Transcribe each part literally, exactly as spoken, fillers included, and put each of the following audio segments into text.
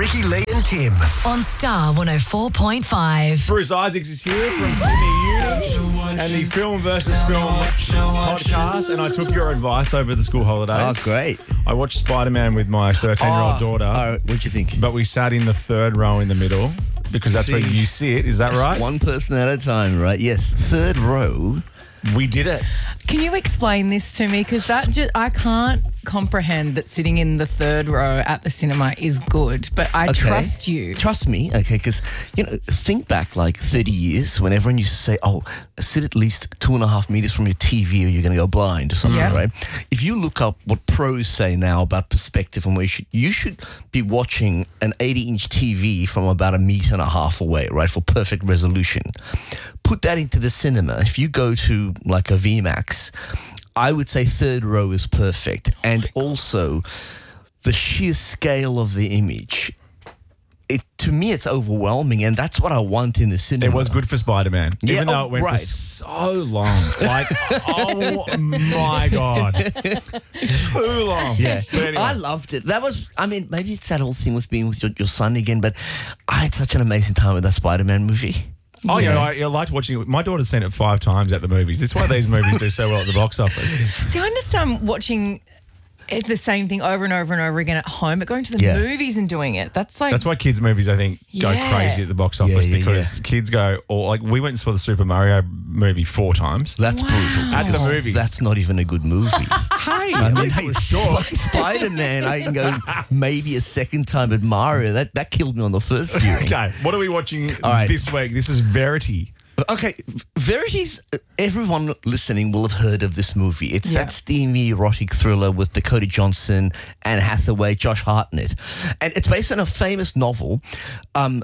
Ricky, Lee and Tim. On Star one oh four point five. Bruce Isaacs is here from Sydney Uni and the Film versus Film podcast. And I took your advice over the school holidays. Oh, great. I watched Spider-Man with my thirteen-year-old Oh, daughter. all right, what'd you think? But we sat in the third row in the middle because that's where See. you sit. Is that right? One person at a time, right? Yes, third row. We did it. Can you explain this to me? Because that just, I can't comprehend that sitting in the third row at the cinema is good, but I Okay. trust you. Trust me, okay, because, you know, think back like thirty years when everyone used to say, oh, sit at least two and a half meters from your T V or you're going to go blind or something, Yeah. right? If you look up what pros say now about perspective and where you should, you should be watching an eighty-inch T V from about a meter and a half away, right, for perfect resolution. Put that into the cinema. If you go to like a V MAX, I would say third row is perfect. And also the sheer scale of the image. It to me, it's overwhelming, and that's what I want in the cinema. It was good for Spider-Man, Yeah, even though oh, it went right. for so long. Like, oh my God. Too long. Yeah, But anyway. I loved it. That was, I mean, maybe it's that whole thing with being with your, your son again, but I had such an amazing time with that Spider-Man movie. Oh, yeah, I, I liked watching it. My daughter's seen it five times at the movies. This is why these movies do so well at the box office. See, I understand watching it- the same thing over and over and over again at home, but going to the Yeah. movies and doing it, that's like... That's why kids' movies, I think, go Yeah. crazy at the box office Yeah, yeah, because yeah. kids go, or like we went and saw the Super Mario movie four times. That's Wow. brutal. At the because movies. That's not even a good movie. Hey, I at mean, least it hey, was short. Sp- Spider-Man, I can go maybe a second time, but Mario, that, that killed me on the first viewing. Okay, what are we watching All right. this week? This is Verity. Okay, Verity's, everyone listening will have heard of this movie. It's Yeah. that steamy erotic thriller with Dakota Johnson, Anne Hathaway, Josh Hartnett. And it's based on a famous novel. Um,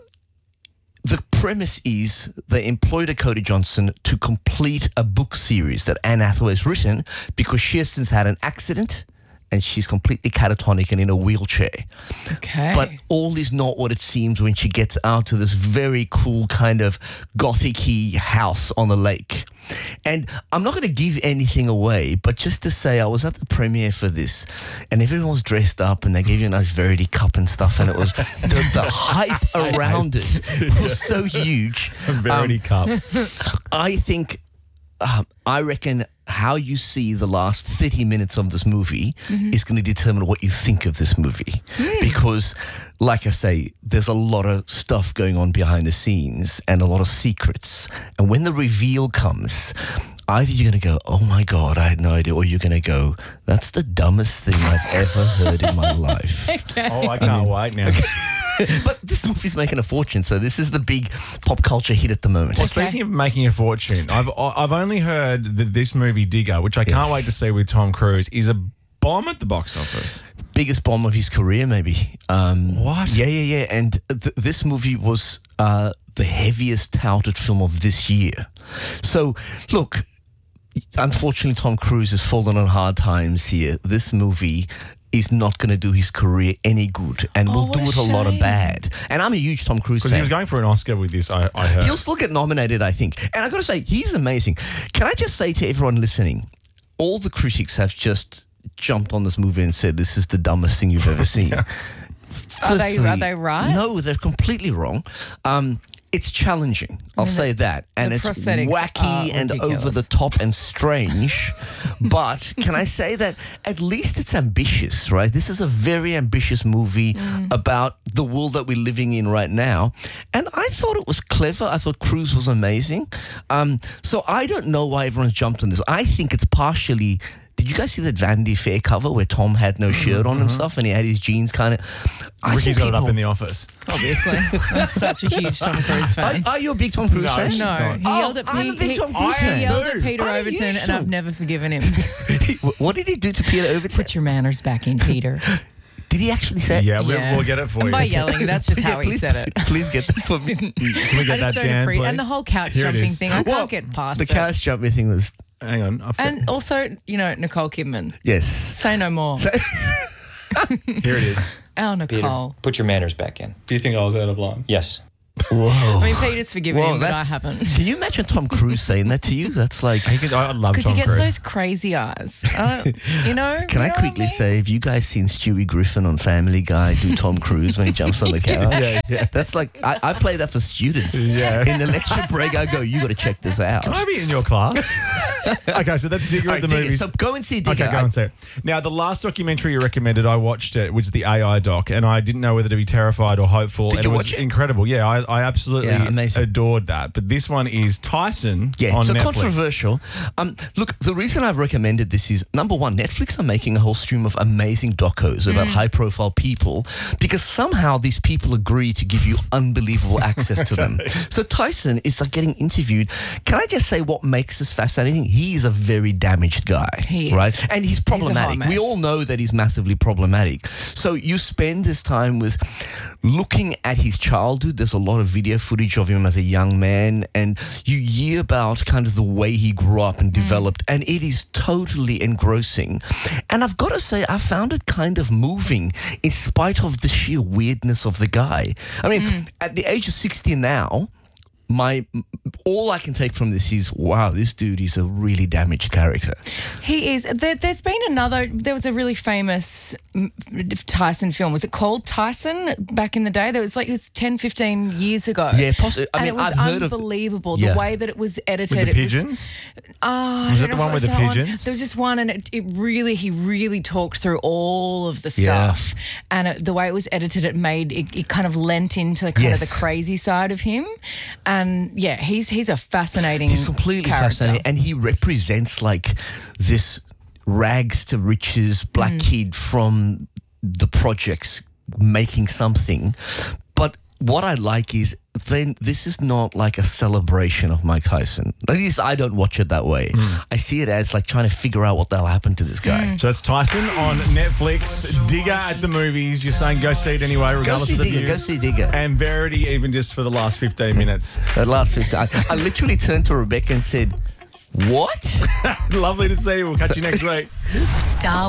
the premise is they employ Dakota Johnson to complete a book series that Anne Hathaway's written because she has since had an accident and she's completely catatonic and in a wheelchair. Okay. But all is not what it seems when she gets out to this very cool kind of gothic-y house on the lake. And I'm not going to give anything away, but just to say I was at the premiere for this and everyone was dressed up and they gave you a nice Verity cup and stuff and it was the, the hype around it was so huge. Verity Cup. I think, um, I reckon how you see the last thirty minutes of this movie is going to determine what you think of this movie. Because, like I say, there's a lot of stuff going on behind the scenes and a lot of secrets. And when the reveal comes, either you're going to go, oh my God, I had no idea, or you're going to go, that's the dumbest thing I've ever heard in my life. Oh, I can't wait now. But this movie's making a fortune, so this is the big pop culture hit at the moment. Well, speaking of making a fortune, I've I've only heard that this movie Digger, which I can't Yes. wait to see with Tom Cruise, is a bomb at the box office. Biggest bomb of his career, maybe. Um, What? Yeah, yeah, yeah. And th- this movie was uh, the heaviest touted film of this year. So, look, unfortunately, Tom Cruise has fallen on hard times here. This movie is not going to do his career any good and Oh, will what do a it a lot of shame. bad. And I'm a huge Tom Cruise Because fan. he was going for an Oscar with this, I, I heard. He'll still get nominated, I think. And I've got to say, he's amazing. Can I just say to everyone listening, all the critics have just jumped on this movie and said, this is the dumbest thing you've ever seen. Are they- Firstly, are they right? No, they're completely wrong. Um, it's challenging, I'll mean, say that. And the it's prosthetics wacky are and ridiculous. over the top and strange. But can I say that at least it's ambitious, right? This is a very ambitious movie Mm. about the world that we're living in right now. And I thought it was clever. I thought Cruise was amazing. Um, so I don't know why everyone's jumped on this. I think it's partially... Did you guys see that Vanity Fair cover where Tom had no shirt on and stuff and he had his jeans kind of... Ricky's got it up in the office. Obviously. I'm such a huge Tom Cruise fan. Are, are you a big Tom Cruise No, fan? she's No, not. he Oh, yelled at I'm he, a big he- Tom Cruise he fan. yelled too. at Peter I'm a Overton, huge and I've Tom- never forgiven him. What did he do to Peter Overton? Put your manners back in, Peter. Did he actually say it? Yeah, we, Yeah. we'll get it for and you. by yelling, that's just how he please, said it. Please get this one. Can we I get just that, don't Dan, appreciate, please? and the whole couch Here it jumping is. thing, I Well, can't get past The it. couch jumping thing was, Hang on. I'll And also, you know, Nicole Kidman. yes. Say no more. Here it is. Our Peter, Nicole. put your manners back in. Do you think I was out of line? Yes. Whoa. I mean, Peter's forgiven Whoa, him, but I that's- haven't. Can you imagine Tom Cruise saying that to you? That's like. He could, I love Because Tom he gets Cruise. those crazy eyes. I don't, you know? Can you I know quickly what I mean? say, have you guys seen Stewie Griffin on Family Guy do Tom Cruise when he jumps on the couch? Yeah, yeah. That's like, I, I play that for students. Yeah. In the lecture break, I go, you got to check this out. Can I be in your class? Okay, so that's Digger All at right, the Digger, movies. so go and see Digger. Okay, go and see it. Now, the last documentary you recommended, I watched it, was the A I doc, and I didn't know whether to be terrified or hopeful. Did and you it was watch it? incredible. Yeah, I, I absolutely Yeah, amazing. adored that. But this one is Tyson Yeah, on so Netflix. controversial. Um, look, the reason I've recommended this is, number one, Netflix are making a whole stream of amazing docos about high-profile people because somehow these people agree to give you unbelievable access to them. So Tyson is like getting interviewed. Can I just say what makes this fascinating? He is a very damaged guy, He is. right? And he's hot problematic. mess. We all know that he's massively problematic. So you spend this time with looking at his childhood. There's a lot of video footage of him as a young man, and you hear about kind of the way he grew up and developed, and it is totally engrossing. And I've got to say, I found it kind of moving in spite of the sheer weirdness of the guy. I mean, at the age of sixty now, my all I can take from this is, wow, this dude is a really damaged character. He is. There, there's been another, there was a really famous mm, Tyson film. Was it called Tyson back in the day? There was like, it was ten, fifteen years ago. Yeah, possi- I and mean, it was I've heard of- unbelievable. Yeah. The way that it was edited. With the it pigeons? Was, oh, I Was don't it the know one if with it the was that one. pigeons? There was just one, and it, it really, he really talked through all of the Yeah. stuff. And it, the way it was edited, it made, it, it kind of lent into the kind Yes. of the crazy side of him. And yeah, he's he's a fascinating He's completely character. fascinating, and he represents like this rags to riches black kid from the projects making something. But what I like is then this is not like a celebration of Mike Tyson. At least I don't watch it that way. I see it as like trying to figure out what the hell happened to this guy. So that's Tyson on Netflix. Digger at the movies. You're saying go see it anyway, Go regardless see of the Digger, views. go see Digger. And Verity even just for the last fifteen minutes. That last fifty, I, I literally turned to Rebecca and said, what? Lovely to see you. We'll catch you next week. Star